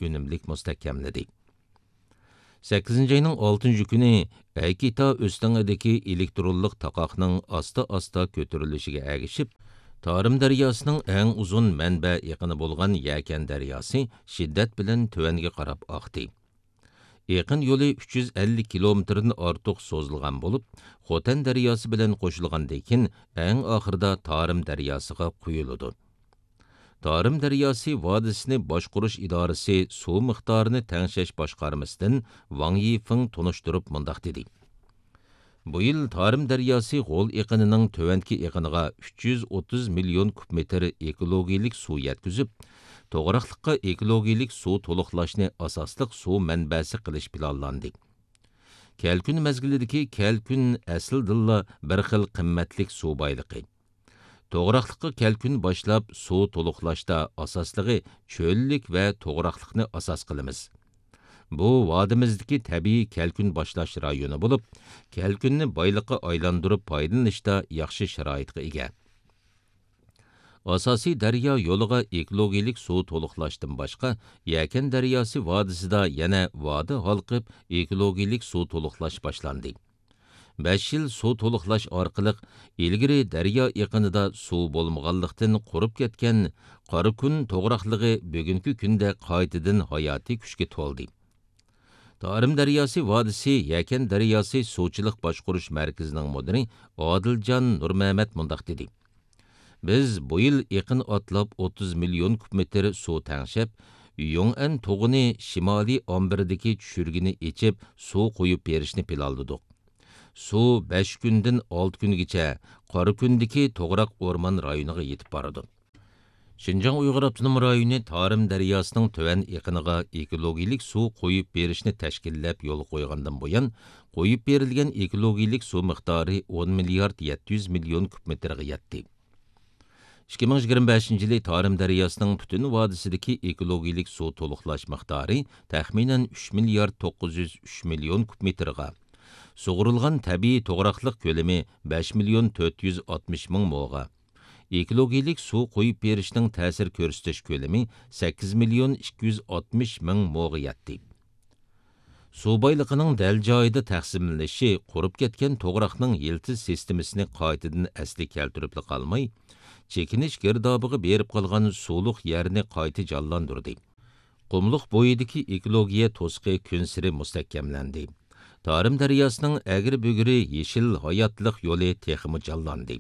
önümlük müstehkemledi. 8 ayının 6 günü Aykita üstündeki elektronlik taqaqның asta kötürülüşüge əgişip, Tarım daryasının en uzun mənbə yaqını bolğan Yakan daryası şiddet bilen tövenge qarab aqdı. Yaqın yolu 350 kilometrdan artıq sozulğan bolup, Xotan daryası bilen qoşulğandan en ahırda Tarım daryasıga quyuludu. Tarım daryası vadisini başquruş idaresi su miqdarını təngşəş başqarmasından Wang Yifeng tonuşturup mundaq dedi. Bu yıl Tarım daryası G'ol iqinining tövendki iqiniga 330 milyon kub metr ekologiyalik su yetkizib, to'g'raqliqqa ekologiyalik su to'liqlashni asosliq su manbasi qilish planlandi. Kelkun mezgilidagi kelkun asldilla bir xil qimmatlik su boyliqi. To'g'raqliqqa kelkun boshlab su to'liqlashda asoslig'i cho'llik va to'g'raqliqni asos qilamiz. Bu vadimizdagi tabiiy kelkun boshlash rayoni bo'lib, kelkunni boyliqqa aylantirib foydalanishda yaxshi sharoitga ega. Asosiy daryo yo'liga ekologiyalik suv to'liqlashdan boshqa, Yakan daryosi vodisida yana vodi halqib ekologiyalik suv to'liqlash boshlandi. 5 yil suv to'liqlash orqali ilgari daryo yaqinida suv bo'lmaganlikdan qurib ketgan Qorakun to'g'raqligi bugungi kunda qaytadan hayotiy kuchga to'ldi. Tarım daryosi vodisi Yakan daryosi suvchilik boshqarish markazining mudiri Odiljon Nurmamat mundaq dedi. Biz bu yil yaqin atlab 30 milyon kub metr suv tangshab, Yong'an tog'ini shimoliy ombirdagi tushirgini ichib suv qo'yib berishni planladik. Suv 5 kundan 6 kungacha Qorakundagi to'g'raq o'rmon rayoniga yetib boradi. Şinjan Uyghur Abdunum rayoni Tarım daryasının töven iqiniga ekologiyalik suv qo'yib berishni tashkillab yo'l qo'ygandan buyon qo'yib berilgan ekologiyalik suv miqdori 10 milliard 700 milyon kub metrga yetdi. 2025 yılı Tarım daryasının bütün vadisidagi ekologiyalik suv to'liqlash miqdori taxminan 3 milliard 903 milyon kub metrga, sug'urilgan tabiiy to'g'raqliq ko'lami 5 milyon 460 ming mo'ga, ekologiyalik suv qo'yib berishning ta'sir ko'rsatish ko'lami 8 milyon 260 ming mo'ga yetdi. Suv boyliqining dal joyida taqsimlanishi qurib ketgan to'g'raqning yiltiz sistemasini qaytadan asli keltirib qolmay, chekinish girdobiga berib qolgan suvliq yerni qayta jonlantirdi. Qumluq bo'yidagi ekologiya to'siqi kun siri mustahkamlandi. Tarım daryasining agri-bugri yeshil hayotliq yo'li texmi jonlandi.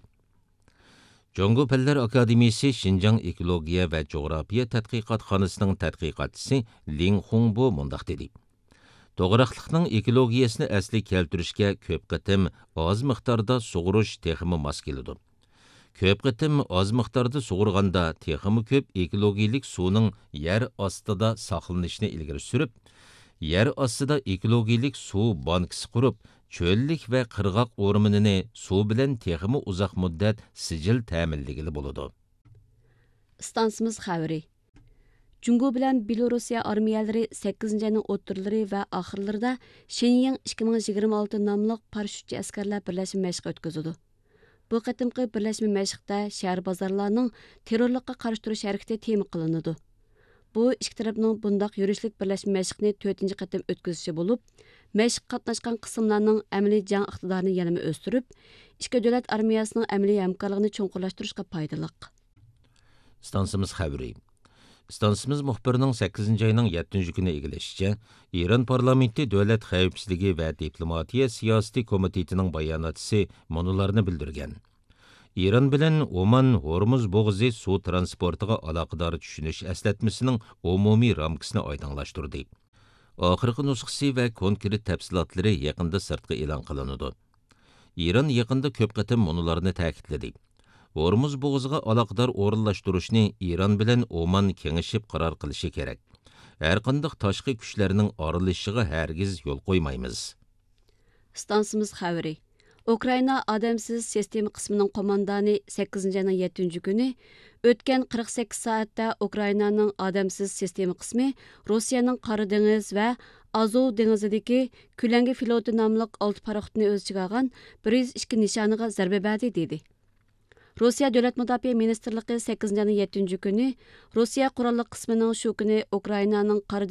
Jongo Pellar Akademiyasi Şinjan Ekologiya va Coğrafiya Tadqiqotxonasining tadqiqotchisi Ling Hongbo mundaq dedi. To'g'raqliqning ekologiyasini asli keltirishga ko'p qatim oz miqdorda sug'urish texmi mos keladi. Ko'p qatim oz miqdorda sug'urganda texmi ko'p ekologiyalik suvning yer ostida saqlanishini ilgari surib, yer ostida ekologiyalik suv bankasi qurib, cho'llik va qirg'oq o'rmonini suv bilan texmi uzoq muddat sijil ta'minligili bo'ladi. Stansimiz xabari. Jungo bilan Belorussiya armiyalari 8 ayning o'ttirlari va oxirlarida Shenyang 2026 nomli parashyutchi askarlar birlashma mashq o'tkazadi. Bu qatimqi birlashma mashqda shahar bozorlarning terrorlikqa qarshi turish harakati tema qilinadi. Bu ikki tarafning bundaq yurishlik birlashma mashqni 4-chi qatim o'tkazishi bo'lib, mashq qatnashgan qismlarning amaliy jang iqtidorini yanada o'stirib, ikki davlat armiyasining amaliy hamkorligini cho'nqurlashtirishga foydaliq. Stansimiz xabari. Stansimiz muxbirining 8 ayning 7 kuni egilishicha, Iran parlamenti davlat xavfsizligi va diplomatiya siyosati komitetining bayonotchisi munolarni bildirgan. İran bilan Oman Hormuz bo'g'zi suv transportiga aloqador tushunish eslatmasining umumiy ramkasini oydinlashtirdi. Oxirgi nusxasi va konkret tafsilotlari yaqinda sirtqa e'lon qilinadi. İran yaqinda ko'p qatim munolarni ta'kidladi. Hormuz bo'g'ziga aloqador o'rinlashtirishni Iran bilan Oman kengashib qaror qilishi kerak. Har qanday tashqi kuchlarning aralashishiga hargiz yo'l qo'ymaymiz. Stansimiz xabari. Ukrayna adamsiz sistema qismining qo'mondoni 8 ayning 7 kuni o'tgan 48 soatda Ukraynaning adamsiz sistema qismi Rossiyaning Qora dengiz va Azov dengizidagi Kulangi floti nomli 6 paraxodni o'z ichiga olgan 102 nishoniga zarba berdi dedi. Rossiya Davlat Mudofaa Ministrligi 8 ayning 7 kuni Rossiya qurolli qismining shu kuni Ukraynaning Qora